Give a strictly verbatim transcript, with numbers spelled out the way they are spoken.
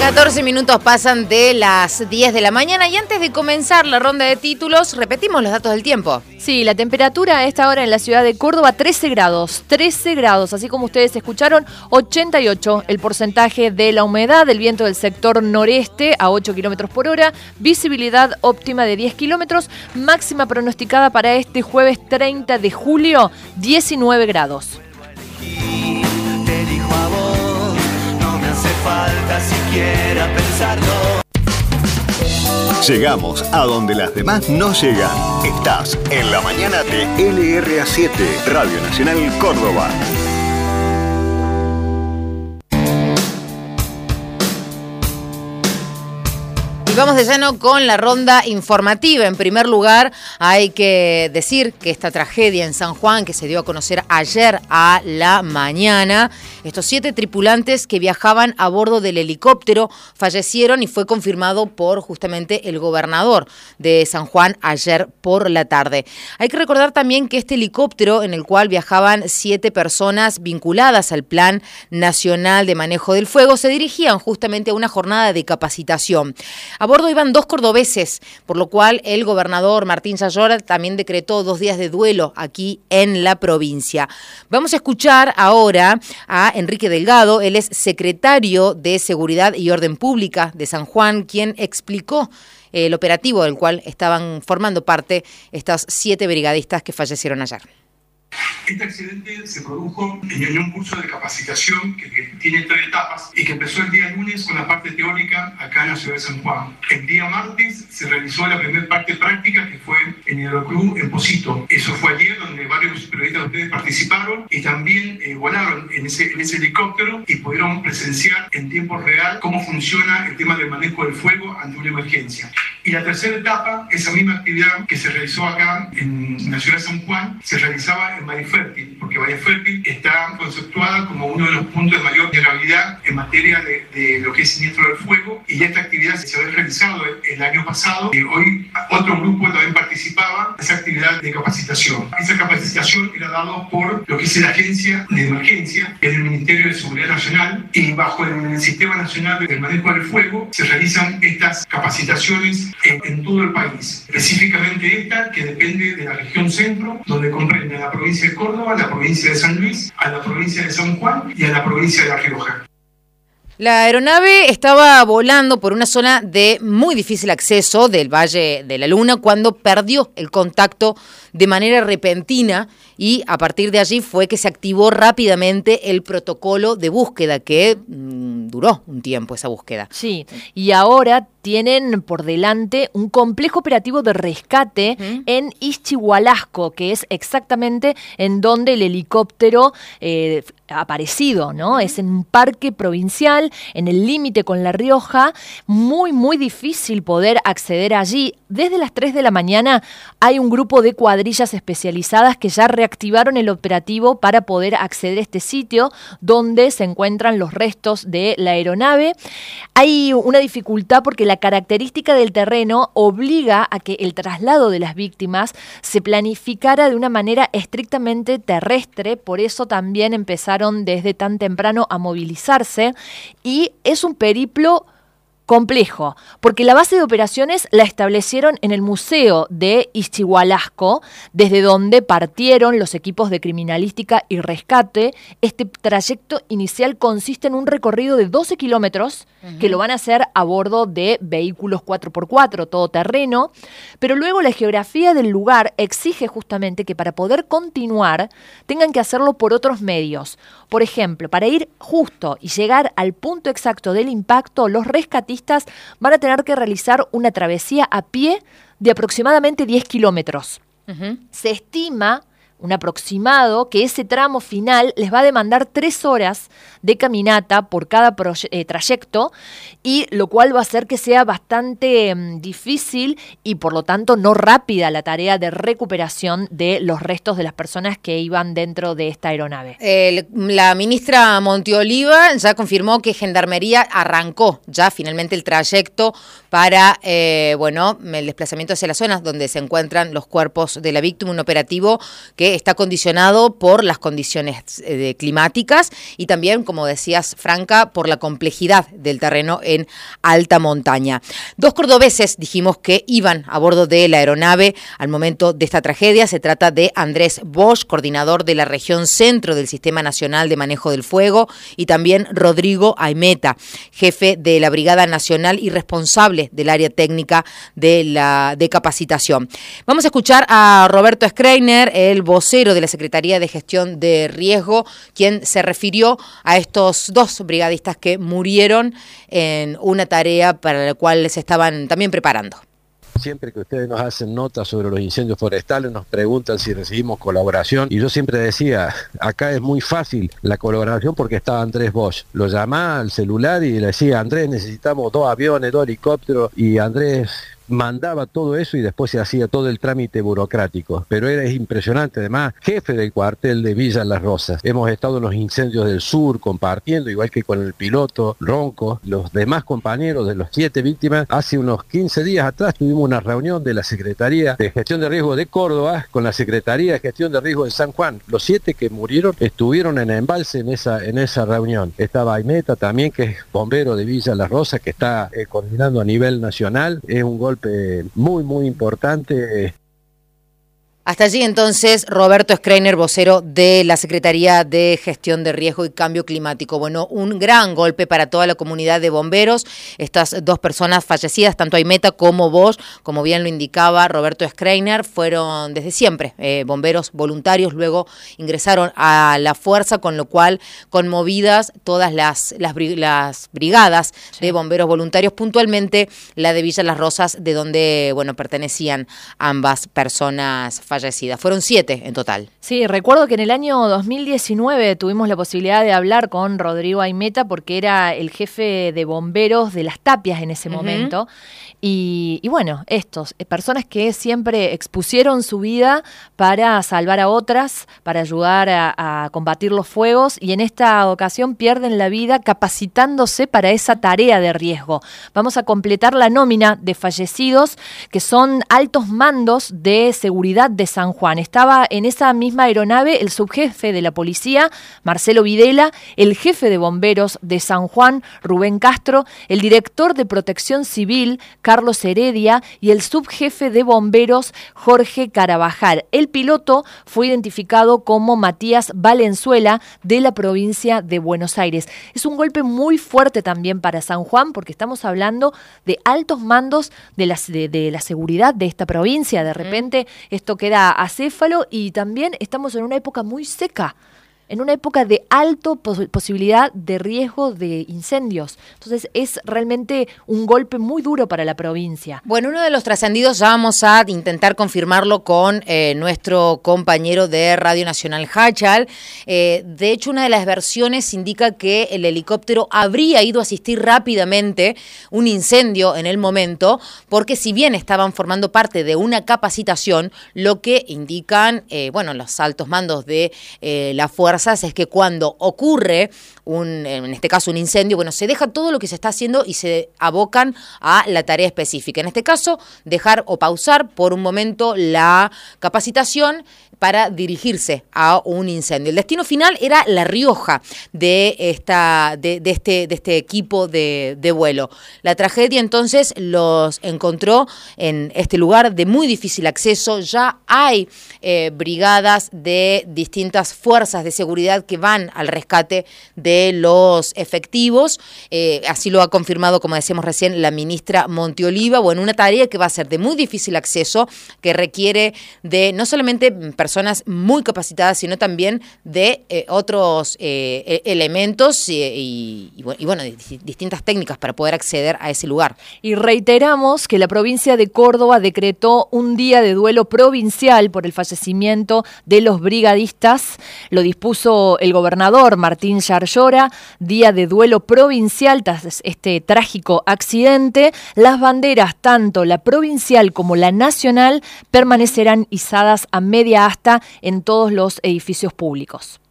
catorce minutos pasan de las diez de la mañana y antes de comenzar la ronda de títulos, repetimos los datos del tiempo. Sí, la temperatura a esta hora en la ciudad de Córdoba, trece grados, trece grados, así como ustedes escucharon, ochenta y ocho el porcentaje de la humedad, el viento del sector noreste a ocho kilómetros por hora, visibilidad óptima de diez kilómetros, máxima pronosticada para este jueves treinta de julio, diecinueve grados. Te dijo a vos, no me hace falta siquiera pensarlo. Llegamos a donde las demás no llegan. Estás en la mañana de L R A siete, Radio Nacional Córdoba. Vamos de lleno con la ronda informativa. En primer lugar, hay que decir que esta tragedia en San Juan, que se dio a conocer ayer a la mañana, estos siete tripulantes que viajaban a bordo del helicóptero fallecieron y fue confirmado por justamente el gobernador de San Juan ayer por la tarde. Hay que recordar también que este helicóptero, en el cual viajaban siete personas vinculadas al Plan Nacional de Manejo del Fuego, se dirigían justamente a una jornada de capacitación. A bordo iban dos cordobeses, por lo cual el gobernador Martín Sayora también decretó dos días de duelo aquí en la provincia. Vamos a escuchar ahora a Enrique Delgado, él es secretario de Seguridad y Orden Pública de San Juan, quien explicó el operativo del cual estaban formando parte estas siete brigadistas que fallecieron ayer. Este accidente se produjo en un curso de capacitación que tiene tres etapas y que empezó el día lunes con la parte teórica acá en la ciudad de San Juan. El día martes se realizó la primera parte práctica que fue en el Aeroclub en Posito. Eso fue ayer donde varios periodistas de ustedes participaron y también eh, volaron en ese, en ese helicóptero y pudieron presenciar en tiempo real cómo funciona el tema del manejo del fuego ante una emergencia. Y la tercera etapa, esa misma actividad que se realizó acá en la ciudad de San Juan, se realizaba en Valle Fértil, porque Valle Fértil está conceptuada como uno de los puntos de mayor vulnerabilidad en materia de, de lo que es siniestro del fuego, y esta actividad se había realizado el, el año pasado, y hoy otro grupo también participaba en esa actividad de capacitación. Esa capacitación era dada por lo que es la Agencia de Emergencia, que es el Ministerio de Seguridad Nacional, y bajo el, el Sistema Nacional del Manejo del Fuego se realizan estas capacitaciones en, en todo el país. Específicamente esta, que depende de la región centro, donde comprende a la provincia de Córdoba, a la provincia de San Luis, a la provincia de San Juan y a la provincia de La Rioja. La aeronave estaba volando por una zona de muy difícil acceso del Valle de la Luna cuando perdió el contacto de manera repentina y a partir de allí fue que se activó rápidamente el protocolo de búsqueda que mmm, duró un tiempo esa búsqueda. Sí, y ahora tienen por delante un complejo operativo de rescate ¿Mm? en Ixchihualasco, que es exactamente en donde el helicóptero eh, ha aparecido, ¿no? Es en un parque provincial, en el límite con La Rioja, muy, muy difícil poder acceder allí. Desde las tres de la mañana hay un grupo de cuadrillas especializadas que ya reactivaron el operativo para poder acceder a este sitio donde se encuentran los restos de la aeronave. Hay una dificultad porque la característica del terreno obliga a que el traslado de las víctimas se planificara de una manera estrictamente terrestre, por eso también empezaron desde tan temprano a movilizarse y es un periplo complejo, porque la base de operaciones la establecieron en el Museo de Ixchihualasco, desde donde partieron los equipos de criminalística y rescate. Este trayecto inicial consiste en un recorrido de doce kilómetros, uh-huh. que lo van a hacer a bordo de vehículos cuatro por cuatro, todoterreno, pero luego la geografía del lugar exige justamente que para poder continuar tengan que hacerlo por otros medios. Por ejemplo, para ir justo y llegar al punto exacto del impacto, los rescatistas van a tener que realizar una travesía a pie de aproximadamente diez kilómetros. Uh-huh. Se estima un aproximado que ese tramo final les va a demandar tres horas de caminata por cada proye- eh, trayecto, y lo cual va a hacer que sea bastante eh, difícil y por lo tanto no rápida la tarea de recuperación de los restos de las personas que iban dentro de esta aeronave. Eh, la ministra Monteoliva ya confirmó que Gendarmería arrancó ya finalmente el trayecto para eh, bueno, el desplazamiento hacia las zonas donde se encuentran los cuerpos de la víctima, un operativo que que está condicionado por las condiciones eh, climáticas y también, como decías, Franca, por la complejidad del terreno en alta montaña. Dos cordobeses dijimos que iban a bordo de la aeronave al momento de esta tragedia. Se trata de Andrés Bosch, coordinador de la región centro del Sistema Nacional de Manejo del Fuego, y también Rodrigo Aimeta, jefe de la Brigada Nacional y responsable del área técnica de la de capacitación. Vamos a escuchar a Roberto Schreiner, el vocero de la Secretaría de Gestión de Riesgo, quien se refirió a estos dos brigadistas que murieron en una tarea para la cual se estaban también preparando. Siempre que ustedes nos hacen notas sobre los incendios forestales, nos preguntan si recibimos colaboración, y yo siempre decía, acá es muy fácil la colaboración porque estaba Andrés Bosch. Lo llamaba al celular y le decía, Andrés, necesitamos dos aviones, dos helicópteros, y Andrés mandaba todo eso y después se hacía todo el trámite burocrático, pero era impresionante. Además, jefe del cuartel de Villa Las Rosas. Hemos estado en los incendios del sur compartiendo, igual que con el piloto Ronco, los demás compañeros de los siete víctimas. Hace unos quince días atrás tuvimos una reunión de la Secretaría de Gestión de Riesgo de Córdoba con la Secretaría de Gestión de Riesgo de San Juan. Los siete que murieron estuvieron en embalse en esa, en esa reunión. Estaba Aimeta también, que es bombero de Villa Las Rosas, que está eh, coordinando a nivel nacional. Es un golpe muy, muy importante. Hasta allí entonces Roberto Schreiner, vocero de la Secretaría de Gestión de Riesgo y Cambio Climático. Bueno, un gran golpe para toda la comunidad de bomberos. Estas dos personas fallecidas, tanto Aimeta como Bosch, como bien lo indicaba Roberto Schreiner, fueron desde siempre eh, bomberos voluntarios, luego ingresaron a la fuerza, con lo cual conmovidas todas las, las, las brigadas sí. de bomberos voluntarios, puntualmente la de Villa Las Rosas, de donde bueno pertenecían ambas personas fallecidas. Fallecida. Fueron siete en total. Sí, recuerdo que en el año dos mil diecinueve tuvimos la posibilidad de hablar con Rodrigo Aimeta porque era el jefe de bomberos de Las Tapias en ese uh-huh. momento. Y, y bueno, estos, personas que siempre expusieron su vida para salvar a otras, para ayudar a, a combatir los fuegos, y en esta ocasión pierden la vida capacitándose para esa tarea de riesgo. Vamos a completar la nómina de fallecidos, que son altos mandos de seguridad de San Juan. Estaba en esa misma aeronave el subjefe de la policía, Marcelo Videla, el jefe de bomberos de San Juan, Rubén Castro, el director de Protección Civil, Carlos Heredia, y el subjefe de bomberos, Jorge Carabajal. El piloto fue identificado como Matías Valenzuela, de la provincia de Buenos Aires. Es un golpe muy fuerte también para San Juan, porque estamos hablando de altos mandos de la, de, de la seguridad de esta provincia. De repente esto queda acéfalo, y también estamos en una época muy seca, en una época de alto pos- posibilidad de riesgo de incendios. Entonces es realmente un golpe muy duro para la provincia. Bueno, uno de los trascendidos ya vamos a intentar confirmarlo con eh, nuestro compañero de Radio Nacional, Hachal. Eh, de hecho, una de las versiones indica que el helicóptero habría ido a asistir rápidamente un incendio en el momento, porque si bien estaban formando parte de una capacitación, lo que indican eh, bueno, los altos mandos de eh, la fuerza es que cuando ocurre un, en este caso un incendio, bueno, se deja todo lo que se está haciendo y se abocan a la tarea específica. En este caso, dejar o pausar por un momento la capacitación para dirigirse a un incendio. El destino final era La Rioja de esta de, de este de este equipo de, de vuelo. La tragedia entonces los encontró en este lugar de muy difícil acceso. Ya hay eh, brigadas de distintas fuerzas de seguridad que van al rescate de los efectivos. Eh, así lo ha confirmado, como decíamos recién, la ministra Monteoliva. Bueno, una tarea que va a ser de muy difícil acceso, que requiere de no solamente personas muy capacitadas, sino también de eh, otros eh, elementos y, y, y bueno, distintas técnicas para poder acceder a ese lugar. Y reiteramos que la provincia de Córdoba decretó un día de duelo provincial por el fallecimiento de los brigadistas. Lo dispuso el gobernador Martín Yarlora, día de duelo provincial tras este trágico accidente. Las banderas, tanto la provincial como la nacional, permanecerán izadas a media asta en todos los edificios públicos.